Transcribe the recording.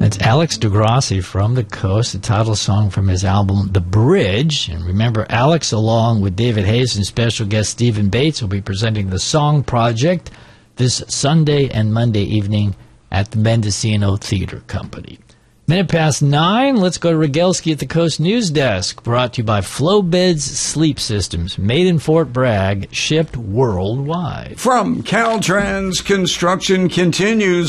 That's Alex Degrassi from the Coast, the title song from his album The Bridge. And remember, Alex, along with David Hayes and special guest Stephen Bates, will be presenting the Song Project this Sunday and Monday evening at the Mendocino Theater Company. 9:00, let's go to Rogelski at the Coast News Desk, brought to you by Flowbeds Sleep Systems, made in Fort Bragg, shipped worldwide. From Caltrans, construction continues